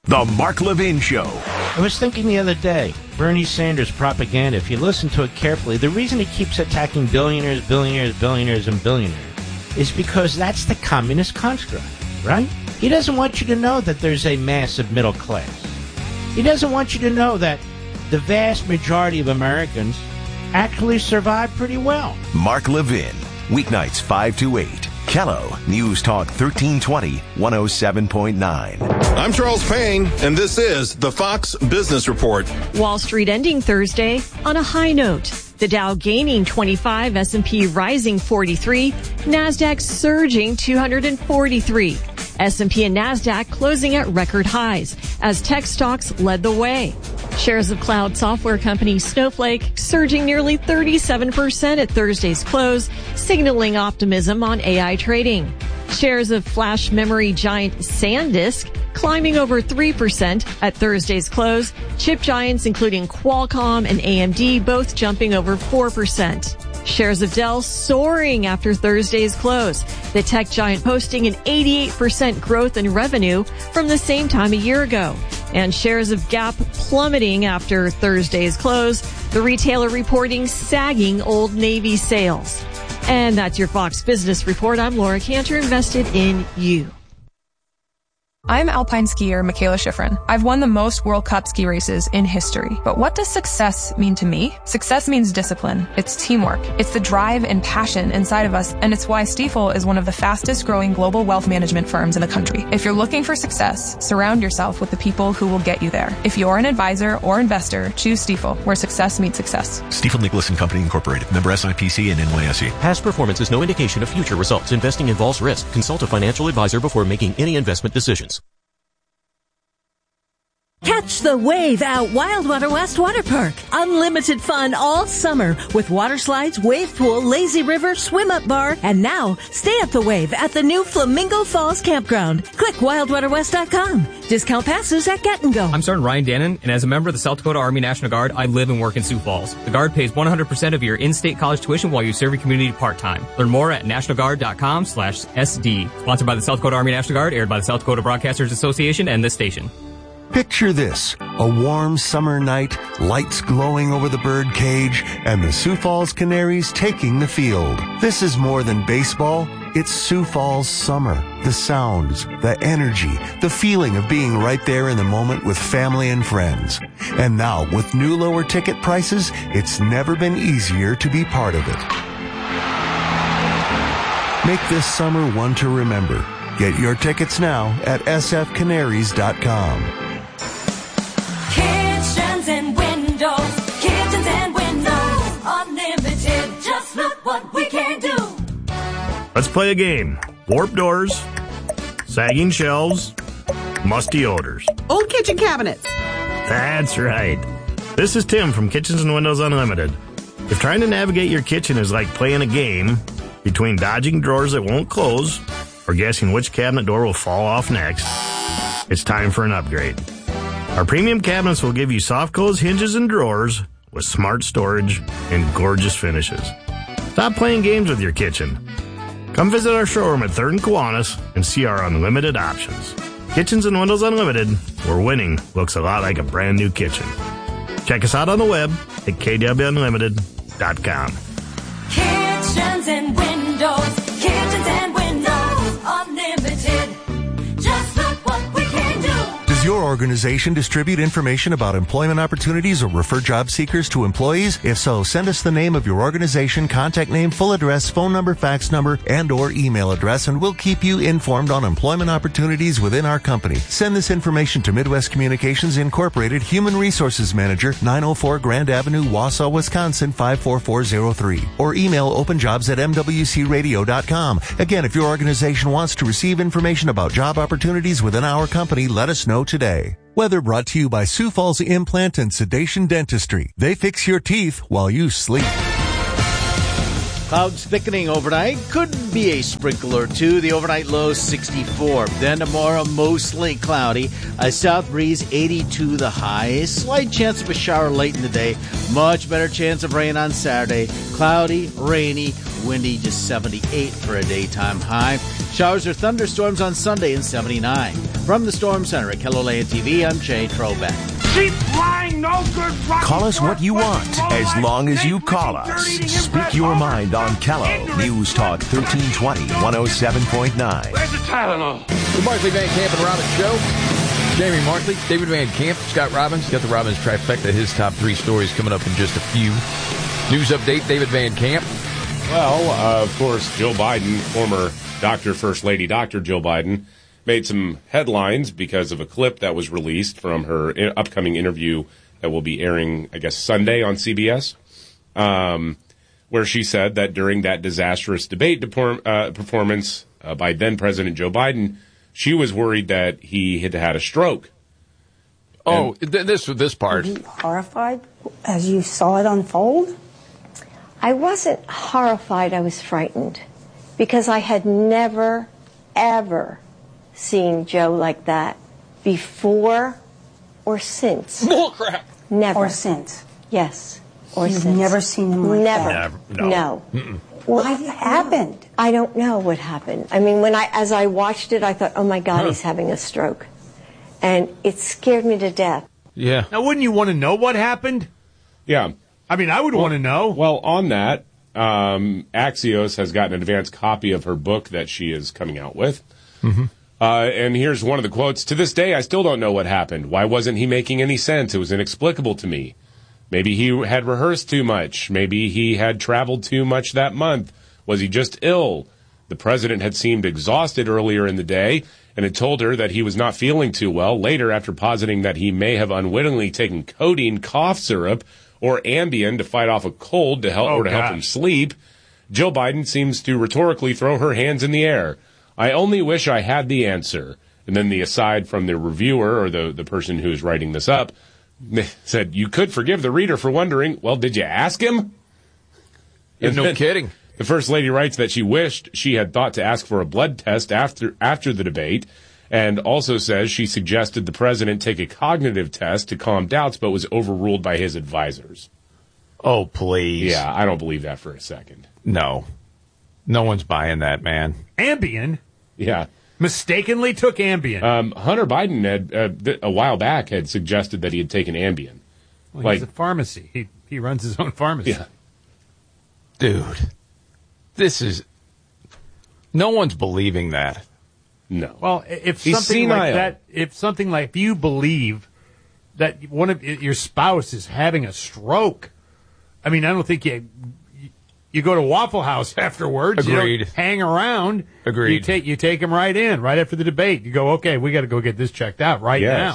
The Mark Levin Show. I was thinking the other day, Bernie Sanders propaganda, if you listen to it carefully, the reason he keeps attacking billionaires, and billionaires is because that's the communist construct, right? He doesn't want you to know that there's a massive middle class. He doesn't want you to know that the vast majority of Americans actually survive pretty well. Mark Levin, weeknights 5 to 8. Kello, News Talk 1320, 107.9. I'm Charles Payne, and this is the Fox Business Report. Wall Street ending Thursday on a high note. The Dow gaining 25, S&P rising 43, NASDAQ surging 243. S&P and NASDAQ closing at record highs as tech stocks led the way. Shares of cloud software company Snowflake surging nearly 37% at Thursday's close, signaling optimism on AI trading. Shares of flash memory giant SanDisk climbing over 3% at Thursday's close. Chip giants including Qualcomm and AMD both jumping over 4%. Shares of Dell soaring after Thursday's close. The tech giant posting an 88% growth in revenue from the same time a year ago. And shares of Gap plummeting after Thursday's close. The retailer reporting sagging Old Navy sales. And that's your Fox Business Report. I'm Laura Cantor, invested in you. I'm alpine skier Michaela Schifrin. I've won the most World Cup ski races in history. But what does success mean to me? Success means discipline. It's teamwork. It's the drive and passion inside of us, and it's why Stifel is one of the fastest growing global wealth management firms in the country. If you're looking for success, surround yourself with the people who will get you there. If you're an advisor or investor, choose Stifel, where success meets success. Stifel Nicholas & Company Incorporated. Member SIPC and NYSE. Past performance is no indication of future results. Investing involves risk. Consult a financial advisor before making any investment decisions. Catch the wave at Wildwater West Water Park. Unlimited fun all summer with water slides, wave pool, lazy river, swim-up bar, and now stay at the wave at the new Flamingo Falls Campground. Click wildwaterwest.com. Discount passes at Get and Go. I'm Sergeant Ryan Dannon, and as a member of the South Dakota Army National Guard, I live and work in Sioux Falls. The Guard pays 100% of your in-state college tuition while you serve your community part-time. Learn more at nationalguard.com/SD. Sponsored by the South Dakota Army National Guard, aired by the South Dakota Broadcasters Association and this station. Picture this, a warm summer night, lights glowing over the bird cage, and the Sioux Falls Canaries taking the field. This is more than baseball. It's Sioux Falls summer. The sounds, the energy, the feeling of being right there in the moment with family and friends. And now, with new lower ticket prices, it's never been easier to be part of it. Make this summer one to remember. Get your tickets now at sfcanaries.com. Kitchens and windows, unlimited. Just look what we can do. Let's play a game. Warped doors, sagging shelves, musty odors. Old kitchen cabinets. That's right. This is Tim from Kitchens and Windows Unlimited. If trying to navigate your kitchen is like playing a game between dodging drawers that won't close or guessing which cabinet door will fall off next, it's time for an upgrade. Our premium cabinets will give you soft close hinges and drawers with smart storage and gorgeous finishes. Stop playing games with your kitchen. Come visit our showroom at 3rd and Kiwanis and see our unlimited options. Kitchens and Windows Unlimited, where winning looks a lot like a brand new kitchen. Check us out on the web at kwunlimited.com. Kitchens and windows, unlimited. Just look what we can do. Does your organization distribute information about employment opportunities or refer job seekers to employees? If so, send us the name of your organization, contact name, full address, phone number, fax number, and or email address, and we'll keep you informed on employment opportunities within our company. Send this information to Midwest Communications Incorporated, Human Resources Manager, 904 Grand Avenue, Wausau, Wisconsin, 54403. Or email openjobs@mwcradio.com. Again, if your organization wants to receive information about job opportunities within our company, let us know today. Weather brought to you by Sioux Falls Implant and Sedation Dentistry. They fix your teeth while you sleep. Clouds thickening overnight. Could be a sprinkle or two. The overnight low 64. Then tomorrow mostly cloudy. A south breeze 82 the high. A slight chance of a shower late in the day. Much better chance of rain on Saturday. Cloudy, rainy, windy, just 78 for a daytime high. Showers or thunderstorms on Sunday and 79. From the Storm Center at KELOLAND TV, I'm Jay Trobeck. Keep flying, no good. Call us what you want, as long as you call us. Speak your mind on Kello. News Talk 1320, 107.9. Where's the Tylenol? The Markley, Van Camp and Robbins Show. Jamie Markley, David Van Camp, Scott Robbins. Got the Robbins trifecta, his top 3 stories coming up in just a few. News update, David Van Camp. Well, of course, Jill Biden, former First Lady Dr. Jill Biden, made some headlines because of a clip that was released from her upcoming interview that will be airing, I guess, Sunday on CBS, where she said that during that disastrous debate performance by then-President Joe Biden, she was worried that he had had a stroke. Oh, this part. Were you horrified as you saw it unfold? I wasn't horrified. I was frightened because I had never, ever seen Joe like that before or since. Bullcrap. Never. Or since. Yes. Or You've since. never seen him like that? Never. No. What happened? I don't know what happened. I mean, as I watched it, I thought, oh my God, he's having a stroke. And it scared me to death. Yeah. Now, wouldn't you want to know what happened? Yeah. I mean, I would want to know. Well, on that, Axios has gotten an advance copy of her book that she is coming out with. Mm-hmm. And here's one of the quotes. To this day, I still don't know what happened. Why wasn't he making any sense? It was inexplicable to me. Maybe he had rehearsed too much. Maybe he had traveled too much that month. Was he just ill? The president had seemed exhausted earlier in the day and had told her that he was not feeling too well. Later, after positing that he may have unwittingly taken codeine, cough syrup, or Ambien to fight off a cold to help help him sleep, Jill Biden seems to rhetorically throw her hands in the air. I only wish I had the answer. And then the aside from the reviewer or the person who is writing this up said, you could forgive the reader for wondering, well, did you ask him? And no kidding. The First Lady writes that she wished she had thought to ask for a blood test after the debate, and also says she suggested the president take a cognitive test to calm doubts, but was overruled by his advisors. Oh, please. Yeah, I don't believe that for a second. No. No one's buying that, man. Ambien? Yeah. Mistakenly took Ambien. Hunter Biden had, a while back, had suggested that he had taken Ambien. Well, he's a pharmacy. He runs his own pharmacy. Yeah. Dude, this is... No one's believing that. No. Well, if something like that, if you believe that one of your spouse is having a stroke, I mean, I don't think you go to Waffle House afterwards. Agreed. You don't hang around. Agreed. You take him right in right after the debate. You go, okay, we got to go get this checked out now.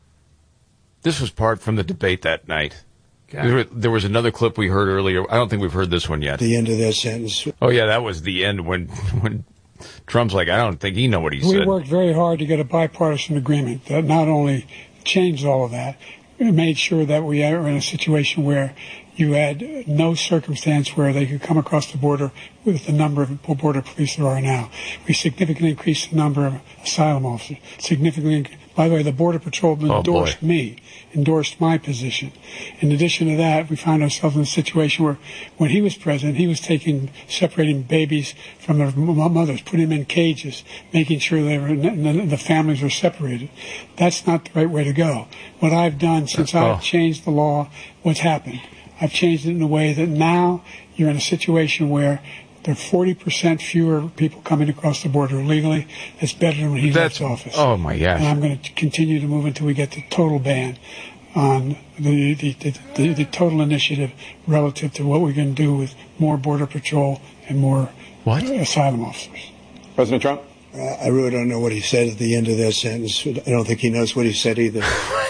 This was part from the debate that night. There was another clip we heard earlier. I don't think we've heard this one yet. The end of their sentence. Oh yeah, that was the end when Trump's like, I don't think he know what he said. We worked very hard to get a bipartisan agreement that not only changed all of that, it made sure that we are in a situation where you had no circumstance where they could come across the border with the number of border police there are now. We significantly increased the number of asylum officers. By the way, the Border Patrol endorsed my position. In addition to that, we found ourselves in a situation where when he was president, he was separating babies from their mothers, putting them in cages, making sure the families were separated. That's not the right way to go. What I've done since I've changed the law, what's happened? I've changed it in a way that now you're in a situation where there are 40% fewer people coming across the border illegally. That's better than when he left office. Oh, my gosh. And I'm going to continue to move until we get the total ban on the total initiative relative to what we're going to do with more Border Patrol and more asylum officers. President Trump? I really don't know what he said at the end of that sentence. I don't think he knows what he said either.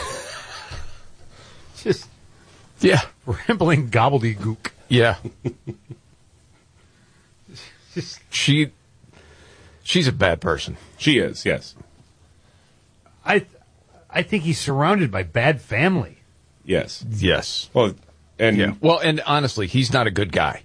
Just... Yeah. Rambling gobbledygook. Yeah. She's a bad person. She is, yes. I think he's surrounded by bad family. Yes. Yes. Well, and yeah. Well, and honestly, he's not a good guy.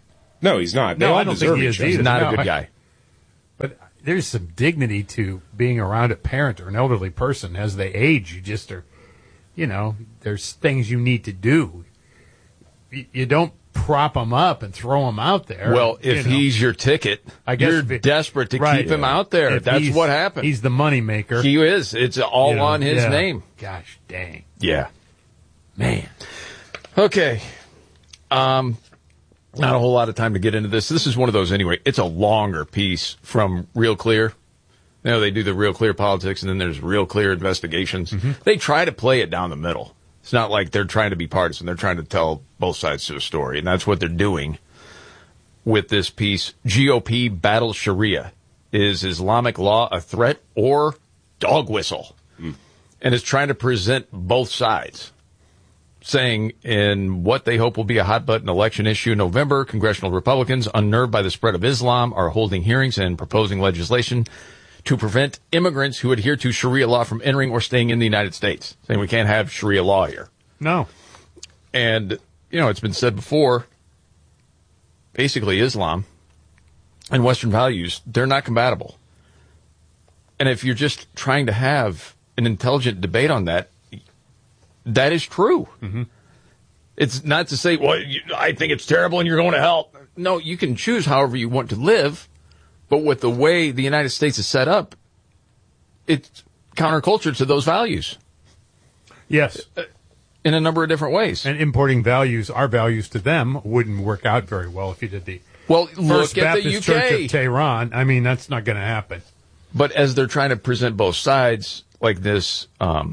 No, he's not. They No, all I don't think deserve he each is other. either. He's not No, a good guy. But there's some dignity to being around a parent or an elderly person. As they age, you just are, there's things you need to do. You don't prop them up and throw them out there. Well, if he's your ticket, I guess you're if it- desperate to right. keep him out there. If That's he's- what happened. He's the money maker. He is. It's all on his yeah. name. Gosh dang. Yeah. Man. Okay. Not a whole lot of time to get into this. This is one of those anyway. It's a longer piece from Real Clear. They do the Real Clear politics, and then there's Real Clear investigations. Mm-hmm. They try to play it down the middle. It's not like they're trying to be partisan. They're trying to tell both sides to a story, and that's what they're doing with this piece. GOP battles Sharia. Is Islamic law a threat or dog whistle? And is trying to present both sides, saying in what they hope will be a hot-button election issue in November, congressional Republicans, unnerved by the spread of Islam, are holding hearings and proposing legislation to prevent immigrants who adhere to Sharia law from entering or staying in the United States, saying we can't have Sharia law here. No. And, it's been said before, basically Islam and Western values, they're not compatible. And if you're just trying to have an intelligent debate on that, that is true. Mm-hmm. It's not to say, well, I think it's terrible and you're going to hell. No, you can choose however you want to live, but with the way the United States is set up, it's counterculture to those values. Yes. In a number of different ways. And importing our values to them wouldn't work out very well if you did the First First look at Baptist the UK. Church of Tehran. I mean, that's not going to happen. But as they're trying to present both sides, like this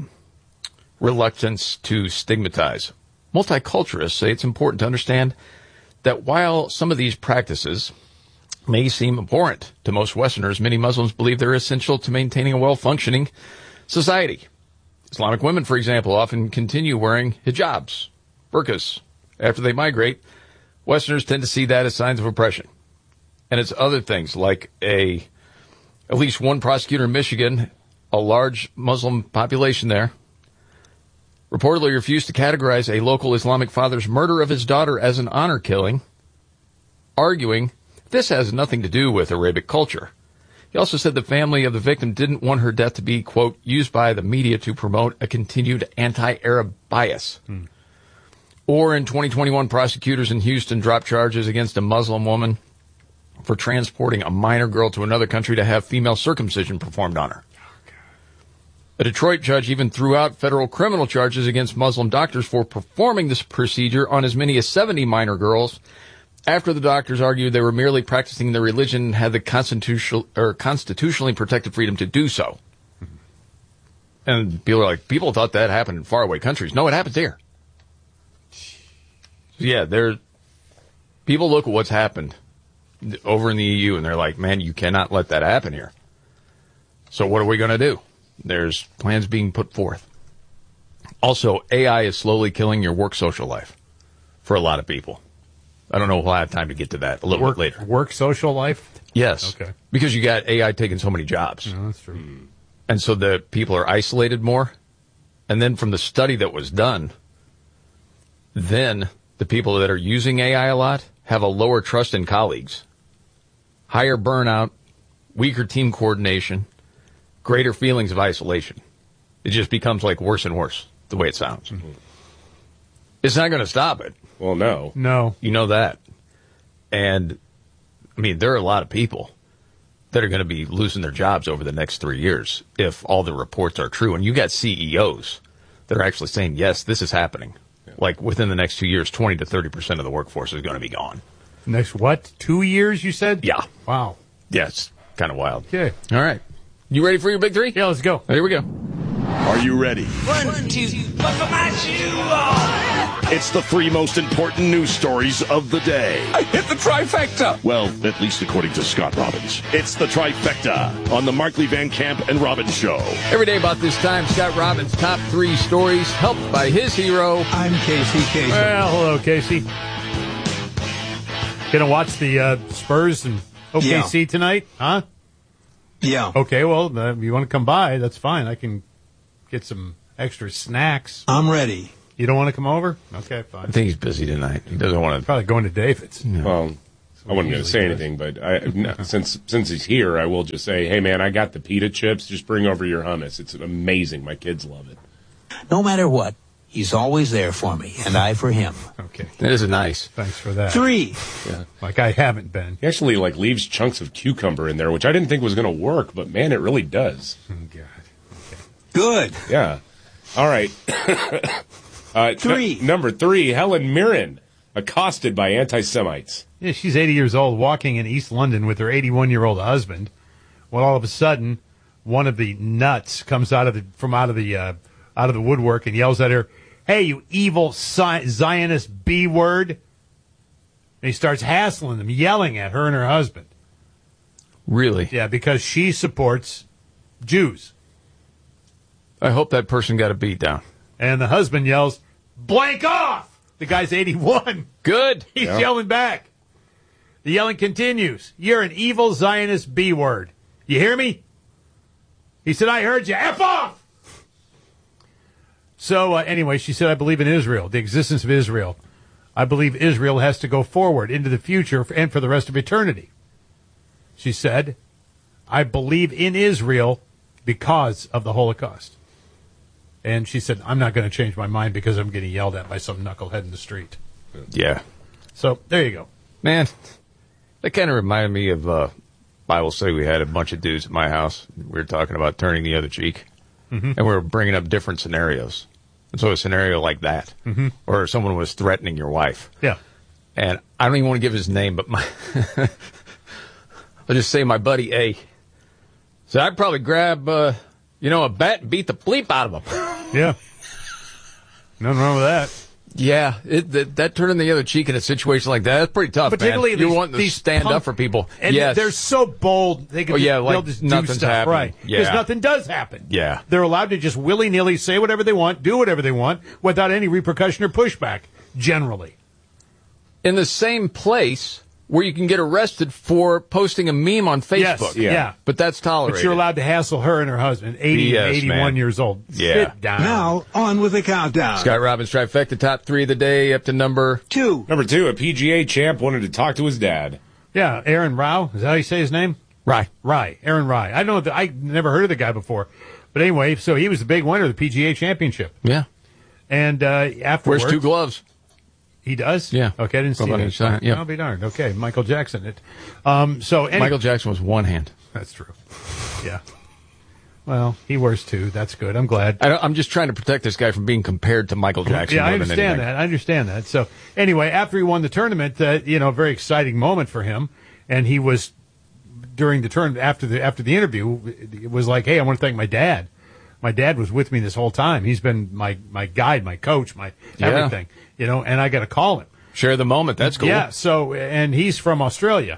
reluctance to stigmatize, multiculturalists say it's important to understand that while some of these practices may seem abhorrent to most Westerners, many Muslims believe they're essential to maintaining a well-functioning society. Islamic women, for example, often continue wearing hijabs, burqas, after they migrate. Westerners tend to see that as signs of oppression. And it's other things like at least one prosecutor in Michigan, a large Muslim population there, reportedly refused to categorize a local Islamic father's murder of his daughter as an honor killing, arguing this has nothing to do with Arabic culture. He also said the family of the victim didn't want her death to be, quote, used by the media to promote a continued anti-Arab bias. Or in 2021, prosecutors in Houston dropped charges against a Muslim woman for transporting a minor girl to another country to have female circumcision performed on her. A Detroit judge even threw out federal criminal charges against Muslim doctors for performing this procedure on as many as 70 minor girls after the doctors argued they were merely practicing their religion and had the constitutionally protected freedom to do so. And people are like, people thought that happened in faraway countries. No, it happens here. Yeah, people look at what's happened over in the EU and they're like, man, you cannot let that happen here. So what are we going to do? There's plans being put forth. Also, AI is slowly killing your work social life for a lot of people. I don't know if we'll have time to get to that a little bit later. Work social life? Yes. Okay. Because you got AI taking so many jobs. No, that's true. And so the people are isolated more. And then from the study that was done, then the people that are using AI a lot have a lower trust in colleagues, higher burnout, weaker team coordination, greater feelings of isolation. It just becomes like worse and worse, the way it sounds. Mm-hmm. It's not going to stop it. Well, no. No. You know that. And, I mean, there are a lot of people that are going to be losing their jobs over the next 3 years if all the reports are true. And you got CEOs that are actually saying, yes, this is happening. Yeah. Like within the next 2 years, 20 to 30% of the workforce is going to be gone. Next what? 2 years, you said? Yeah. Wow. Yeah, it's kind of wild. Okay. All right. You ready for your big three? Yeah, let's go. Here we go. Are you ready? 1, 2, buckle my shoe on. It's the 3 most important news stories of the day. I hit the trifecta. Well, at least according to Scott Robbins. It's the trifecta on the Markley Van Camp and Robbins Show. Every day about this time, Scott Robbins' top 3 stories, helped by his hero. I'm Casey Kasem. Well, hello, Casey. Gonna watch the Spurs and OKC tonight, huh? Yeah. Okay, well, if you want to come by, that's fine. I can get some extra snacks. I'm ready. You don't want to come over? Okay, fine. I think he's busy tonight. He doesn't want to. Probably going to David's. No. Well, I wasn't going to say anything, but since he's here, I will just say, hey, man, I got the pita chips. Just bring over your hummus. It's amazing. My kids love it. No matter what, he's always there for me, and I for him. Okay. That is nice. Thanks for that. 3. Yeah. Like I haven't been. He actually leaves chunks of cucumber in there, which I didn't think was going to work, but man, it really does. Oh, God. Okay. Good. Yeah. All right. 3. Number 3, Helen Mirren, accosted by anti-Semites. Yeah, she's 80 years old, walking in East London with her 81-year-old husband. Well, all of a sudden, one of the nuts comes out of the woodwork and yells at her, "Hey, you evil Zionist B word!" And he starts hassling them, yelling at her and her husband. Really? Yeah, because she supports Jews. I hope that person got a beat down. And the husband yells, "Blank off!" The guy's 81. Good. He's yelling back. The yelling continues. "You're an evil Zionist B word. You hear me?" He said, "I heard you. F off!" So anyway, she said, "I believe in Israel, the existence of Israel. I believe Israel has to go forward into the future and for the rest of eternity." She said, "I believe in Israel because of the Holocaust." And she said, "I'm not going to change my mind because I'm getting yelled at by some knucklehead in the street." Yeah. So there you go. Man, that kind of reminded me of Bible study. We had a bunch of dudes at my house. We were talking about turning the other cheek. Mm-hmm. And we were bringing up different scenarios. And so a scenario like that, or someone was threatening your wife. Yeah. And I don't even want to give his name, but I'll just say my buddy A. So I'd probably grab, a bat and beat the bleep out of him. Yeah. Nothing wrong with that. Yeah, that turning the other cheek in a situation like that, that's pretty tough, particularly man. You're wanting to stand up for people. And yes. they're so bold, they can they'll just do nothing's stuff. happening. Right. Yeah. Because nothing does happen. Yeah. They're allowed to just willy-nilly say whatever they want, do whatever they want, without any repercussion or pushback, generally. In the same place where you can get arrested for posting a meme on Facebook. Yes, yeah. But that's tolerated. But you're allowed to hassle her and her husband, 80 and 81 man. years old. Yeah. Sit down. Now, on with the countdown. Scott Robbins trifecta, top 3 of the day, up to number 2. Number 2, a PGA champ wanted to talk to his dad. Yeah, Aaron Rao. Is that how you say his name? Rye. Aaron Rye. I know that I never heard of the guy before. But anyway, so he was the big winner of the PGA Championship. Yeah. And afterwards... Wears 2 gloves. He does? Yeah. Okay, I didn't see that. Yeah. I'll be darned. Okay, Michael Jackson. Michael Jackson was one hand. That's true. Yeah. Well, he wears 2. That's good. I'm glad. I'm just trying to protect this guy from being compared to Michael Jackson. Yeah, I understand that. I understand that. So anyway, after he won the tournament, a very exciting moment for him. And he was, during the turn, after the interview, it was like, hey, I want to thank my dad. My dad was with me this whole time. He's been my guide, my coach, my everything. And I got to call him. Share the moment. That's cool. Yeah. So, and he's from Australia.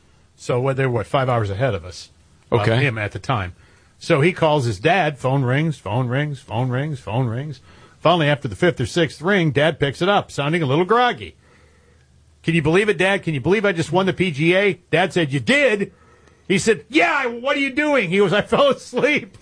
So they're 5 hours ahead of us. Okay. Him at the time. So he calls his dad. Phone rings. Phone rings. Phone rings. Phone rings. Finally, after the 5th or 6th ring, Dad picks it up, sounding a little groggy. "Can you believe it, Dad? Can you believe I just won the PGA?" Dad said, "You did?" He said, "Yeah. What are you doing?" He goes, "I fell asleep."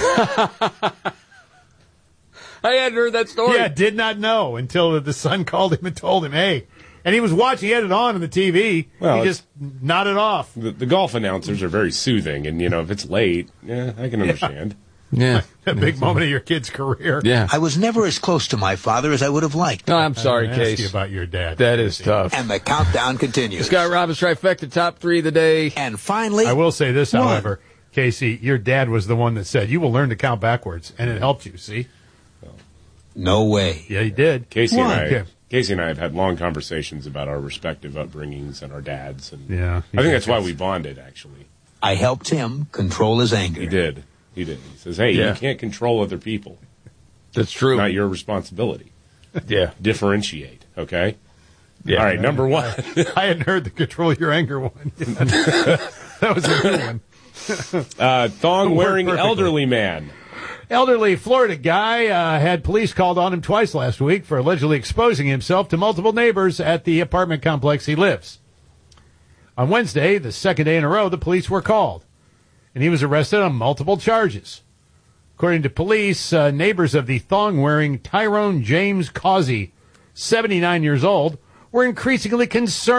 I hadn't heard that story. Yeah, did not know until the son called him and told him, hey. And he was watching, he had it on the TV. Well, he just nodded off. The golf announcers are very soothing, and, if it's late, I can understand. Yeah. A big moment of your kid's career. Yeah. I was never as close to my father as I would have liked. No, I'm sorry, Ask Case. you about your dad. That is tough. And the countdown continues. Scott Robbins trifecta, top 3 of the day. And finally... I will say this, however, Casey, your dad was the one that said, you will learn to count backwards, and it helped you, see? No way. Yeah, he did. Casey and I have had long conversations about our respective upbringings and our dads. And yeah, I think that's why we bonded, actually. I helped him control his anger. He did. He says, hey, you can't control other people. That's true. Not your responsibility. Yeah. Differentiate, okay? Yeah. All right, number 1. I hadn't heard the control your anger one. That was a good one. Thong-wearing elderly man. Elderly Florida guy had police called on him twice last week for allegedly exposing himself to multiple neighbors at the apartment complex he lives. On Wednesday, the second day in a row, the police were called, and he was arrested on multiple charges. According to police, neighbors of the thong-wearing Tyrone James Causey, 79 years old, were increasingly concerned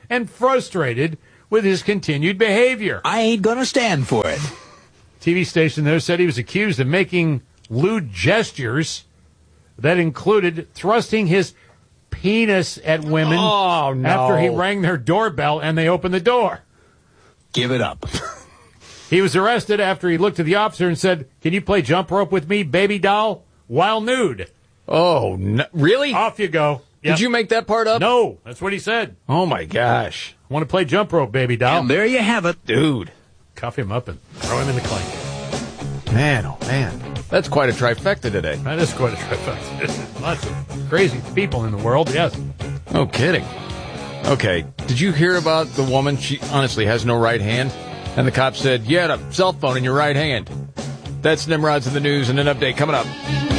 and frustrated with his continued behavior. I ain't going to stand for it. TV station there said he was accused of making lewd gestures that included thrusting his penis at women after he rang their doorbell and they opened the door. Give it up. He was arrested after he looked at the officer and said, "Can you play jump rope with me, baby doll?" while nude. Oh, no, really? Off you go. Did you make that part up? No, that's what he said. Oh, my gosh. Want to play jump rope, baby doll? And there you have it. Dude. Cuff him up and throw him in the clink. Man, oh, man. That's quite a trifecta today. That is quite a trifecta. Lots of crazy people in the world, yes. No kidding. Okay, did you hear about the woman? She honestly has no right hand. And the cop said, you had a cell phone in your right hand. That's Nimrod's in the news and an update coming up.